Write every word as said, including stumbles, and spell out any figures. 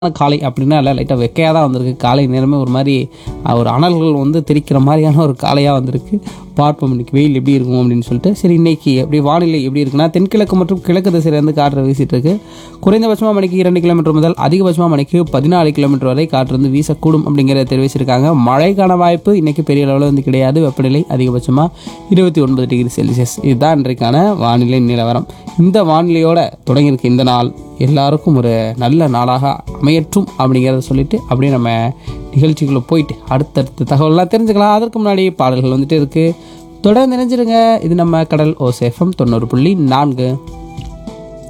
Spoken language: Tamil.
காலை அப்படின்னா இல்லை, லைட்டாக வெக்கையாக தான் வந்திருக்கு. காலை நேரமே ஒரு மாதிரி அஹ், ஒரு அனல்கள் வந்து தெரிக்கிற மாதிரியான ஒரு காலையாக வந்திருக்கு. பார்ப்போம் இன்னைக்கு வெயில் எப்படி இருக்கும் அப்படின்னு சொல்லிட்டு. சரி, இன்னைக்கு எப்படி வானிலை எப்படி இருக்குன்னா, தென்கிழக்கு மற்றும் கிழக்கு திசையிலேருந்து காற்று வீசிட்டு இருக்கு. குறைந்தபட்சமாக மணிக்கு இரண்டு கிலோமீட்டர் முதல் அதிகபட்சமாக மணிக்கு பதினாலு கிலோமீட்டர் வரை காற்று வந்து வீசக்கூடும் அப்படிங்கிறத தெரிவிச்சிருக்காங்க. மழைக்கான வாய்ப்பு இன்னைக்கு பெரிய அளவில் வந்து கிடையாது. வெப்பநிலை அதிகபட்சமாக இருபத்தி ஒன்பது டிகிரி செல்சியஸ். இதுதான் இன்றைக்கான வானிலை நிலவரம். இந்த வானிலையோட தொடங்கியிருக்கு இந்த நாள் எல்லாருக்கும் ஒரு நல்ல நாளாக அமையற்றும் அப்படிங்கிறத சொல்லிட்டு அப்படியே நம்ம நிகழ்ச்சிக்குள்ளே போயிட்டு அடுத்தடுத்த தகவல்லாம் தெரிஞ்சுக்கலாம். அதற்கு முன்னாடி பாடல்கள் வந்துட்டு இருக்கு. தொடர்ந்து நினைஞ்சிருங்க. இது நம்ம கடல் ஓசேஃபம் தொண்ணூறு புள்ளி நான்கு.